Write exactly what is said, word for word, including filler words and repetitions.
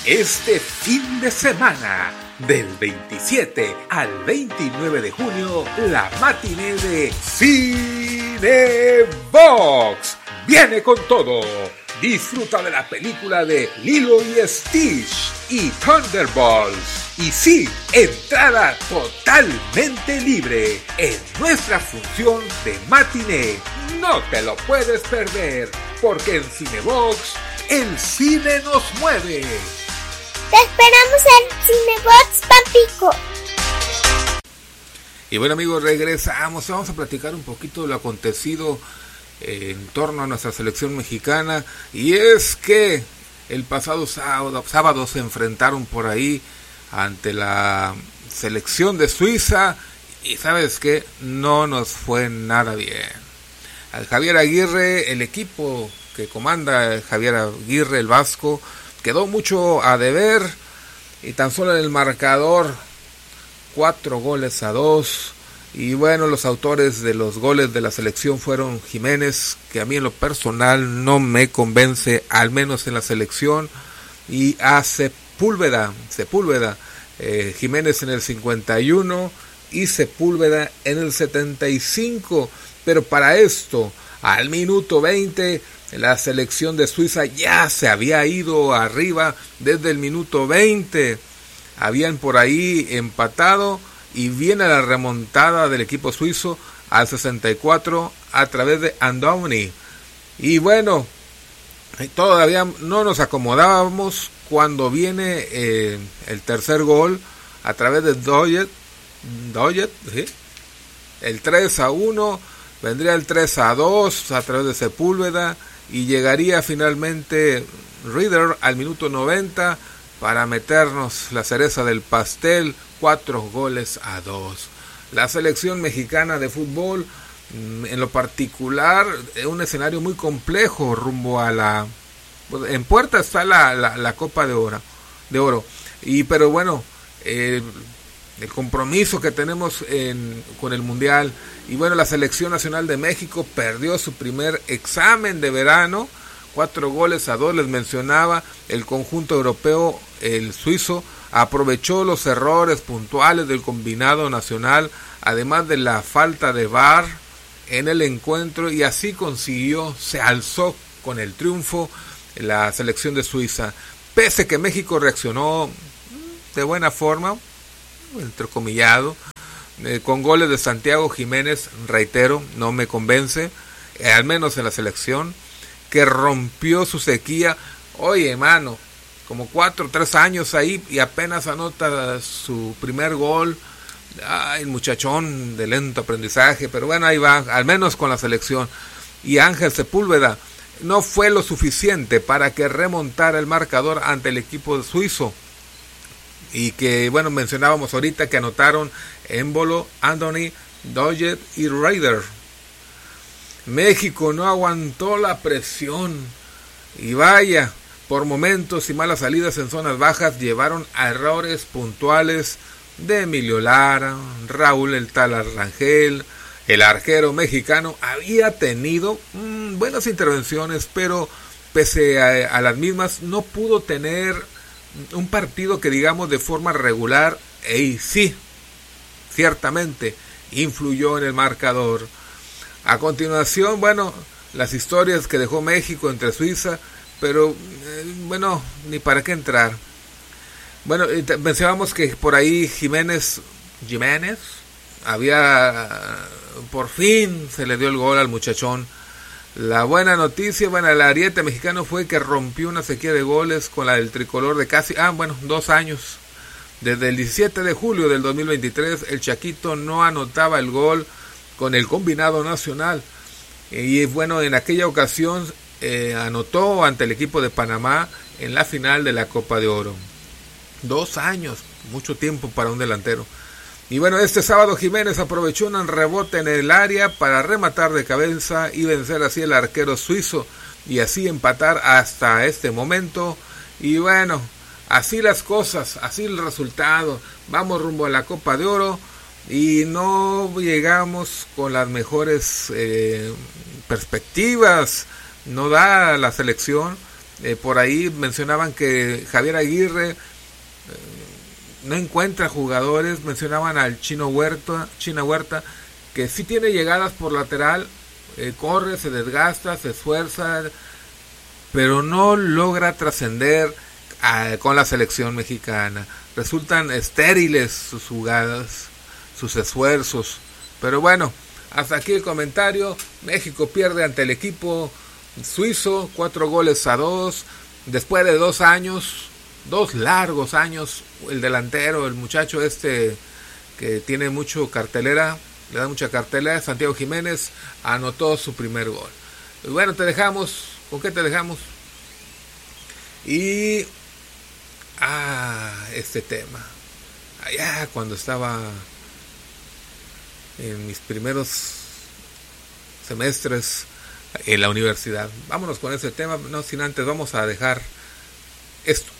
Este fin de semana, del veintisiete al veintinueve de junio, la matiné de Cinebox viene con todo. Disfruta de la película de Lilo y Stitch y Thunderbolts. Y sí, entrada totalmente libre en nuestra función de matiné. No te lo puedes perder, porque en Cinebox el cine nos mueve. Te esperamos en Cinebox Tampico. Y bueno, amigos, regresamos. Vamos a platicar un poquito de lo acontecido en torno a nuestra selección mexicana. Y es que el pasado sábado, sábado se enfrentaron por ahí ante la selección de Suiza. Y ¿sabes qué? No nos fue nada bien. Al Javier Aguirre, el equipo que comanda Javier Aguirre, el vasco, quedó mucho a deber, y tan solo en el marcador cuatro goles a dos. Y bueno, los autores de los goles de la selección fueron Jiménez, que a mí en lo personal no me convence, al menos en la selección, y a Sepúlveda, Sepúlveda, eh, Jiménez en el cincuenta y uno y Sepúlveda en el setenta y cinco. Pero para esto, al minuto veinte, la selección de Suiza ya se había ido arriba desde el minuto veinte. Habían por ahí empatado y viene la remontada del equipo suizo al sesenta y cuatro a través de Andoni. Y bueno, todavía no nos acomodábamos cuando viene eh, el tercer gol a través de Doyet. Doyet, ¿sí? El tres a uno, vendría el tres a dos a través de Sepúlveda. Y llegaría finalmente Rieder al minuto noventa para meternos la cereza del pastel, cuatro goles a dos. La selección mexicana de fútbol, en lo particular, un escenario muy complejo rumbo a la... En puerta está la, la, la Copa de Oro, de oro. Y pero bueno, eh, el compromiso que tenemos en, con el Mundial. Y bueno, la selección nacional de México perdió su primer examen de verano, cuatro goles a dos, les mencionaba. El conjunto europeo, el suizo, aprovechó los errores puntuales del combinado nacional, además de la falta de V A R en el encuentro, y así consiguió, se alzó con el triunfo la selección de Suiza. Pese que México reaccionó de buena forma, entrecomillado, Eh, con goles de Santiago Jiménez, reitero, no me convence, eh, al menos en la selección, que rompió su sequía. Oye, mano, como cuatro, tres años ahí y apenas anota su primer gol. Ay, el muchachón de lento aprendizaje, pero bueno, ahí va, al menos con la selección. Y Ángel Sepúlveda no fue lo suficiente para que remontara el marcador ante el equipo suizo. Y que, bueno, mencionábamos ahorita que anotaron Embolo, Andoni, Doyet y Rieder. México no aguantó la presión. Y vaya, por momentos y malas salidas en zonas bajas llevaron a errores puntuales de Emilio Lara, Raúl el Tala Rangel. El arquero mexicano había tenido mmm, buenas intervenciones, pero pese a, a las mismas no pudo tener un partido que digamos de forma regular. Y sí, ciertamente influyó en el marcador. A continuación, bueno, las historias que dejó México entre Suiza, pero eh, bueno, ni para qué entrar. Bueno, mencionábamos que por ahí Jiménez, Jiménez, había, por fin se le dio el gol al muchachón. La buena noticia, bueno, el ariete mexicano fue que rompió una sequía de goles con la del tricolor de casi, ah, bueno, dos años. Desde el diecisiete de julio del dos mil veintitrés, el Chaquito no anotaba el gol con el combinado nacional. Y bueno, en aquella ocasión eh, anotó ante el equipo de Panamá en la final de la Copa de Oro. Dos años, mucho tiempo para un delantero. Y bueno, este sábado Jiménez aprovechó un rebote en el área para rematar de cabeza y vencer así al arquero suizo y así empatar hasta este momento. Y bueno, así las cosas, así el resultado. Vamos rumbo a la Copa de Oro y no llegamos con las mejores eh, perspectivas. No da la selección, Eh, por ahí mencionaban que Javier Aguirre eh, no encuentra jugadores, mencionaban al Chino Huerta, China Huerta, que sí tiene llegadas por lateral, eh, corre, se desgasta, se esfuerza, pero no logra trascender eh, con la selección mexicana. Resultan estériles sus jugadas, sus esfuerzos. Pero bueno, hasta aquí el comentario. México pierde ante el equipo suizo, cuatro goles a dos, después de dos años, dos largos años. El delantero, el muchacho este que tiene mucho cartelera, le da mucha cartelera, Santiago Jiménez, anotó su primer gol. Y bueno, te dejamos, ¿con qué te dejamos? Y ah, este tema, allá cuando estaba en mis primeros semestres en la universidad. Vámonos con ese tema, no sin antes vamos a dejar esto.